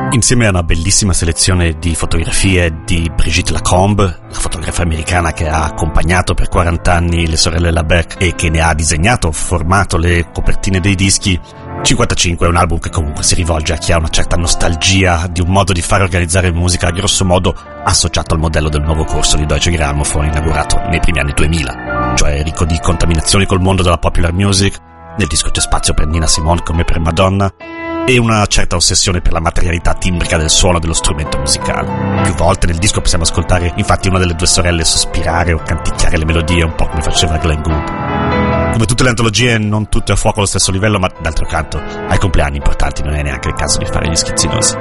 Insieme a una bellissima selezione di fotografie di Brigitte Lacombe, la fotografa americana che ha accompagnato per 40 anni le sorelle Labec e che ne ha disegnato, formato le copertine dei dischi, 55 è un album che comunque si rivolge a chi ha una certa nostalgia di un modo di fare organizzare musica grosso modo associato al modello del nuovo corso di Deutsche Grammophon inaugurato nei primi anni 2000, cioè ricco di contaminazioni col mondo della popular music. Nel disco c'è spazio per Nina Simone come per Madonna e una certa ossessione per la materialità timbrica del suono dello strumento musicale. Più volte nel disco possiamo ascoltare infatti una delle due sorelle sospirare o canticchiare le melodie, un po' come faceva Glenn Gould. Come tutte le antologie, non tutto è a fuoco allo stesso livello, ma d'altro canto ai compleanni importanti non è neanche il caso di fare gli schizzinosi.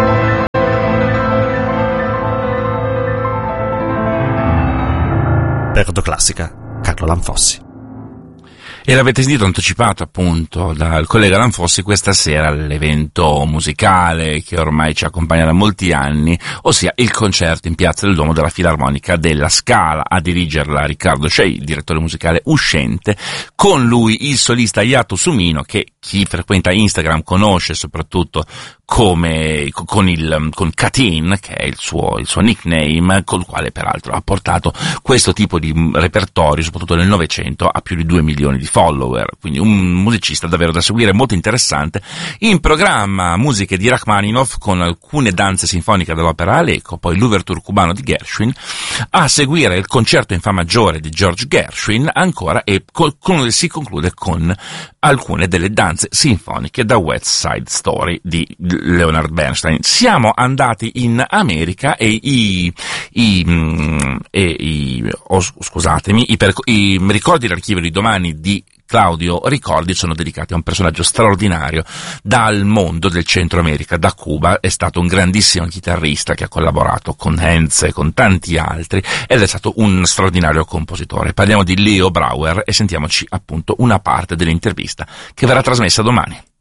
Per Radioclassica, Carlo Lanfossi. E l'avete sentito anticipato appunto dal collega Lanfossi questa sera l'evento musicale che ormai ci accompagna da molti anni, ossia il concerto in Piazza del Duomo della Filarmonica della Scala. A dirigerla Riccardo Scei, il direttore musicale uscente, con lui il solista Yato Sumino, che chi frequenta Instagram conosce soprattutto con Katin, che è il suo nickname, col quale peraltro ha portato questo tipo di repertorio, soprattutto nel Novecento, a più di 2 milioni di follower, quindi un musicista davvero da seguire, molto interessante. In programma musiche di Rachmaninov con alcune danze sinfoniche dell'opera Aleko, poi l'ouverture cubano di Gershwin, a seguire il concerto in fa maggiore di George Gershwin ancora, e si conclude con alcune delle danze sinfoniche da West Side Story di Leonard Bernstein. Siamo andati in America e i ricordi dell'archivio di domani di Claudio Ricordi sono dedicati a un personaggio straordinario dal mondo del Centro America, da Cuba. È stato un grandissimo chitarrista che ha collaborato con Henze e con tanti altri ed è stato un straordinario compositore. Parliamo di Leo Brauer e sentiamoci appunto una parte dell'intervista che verrà trasmessa domani.